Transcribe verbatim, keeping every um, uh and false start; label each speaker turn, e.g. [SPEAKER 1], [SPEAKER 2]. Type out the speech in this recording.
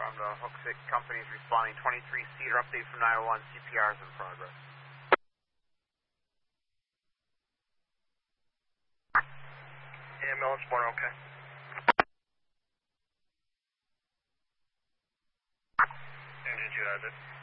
[SPEAKER 1] from the Hook six companies responding. twenty-three Cedar update from nine one one. C P R is in progress.
[SPEAKER 2] Yeah, Millen's Born, okay. Engine two has it.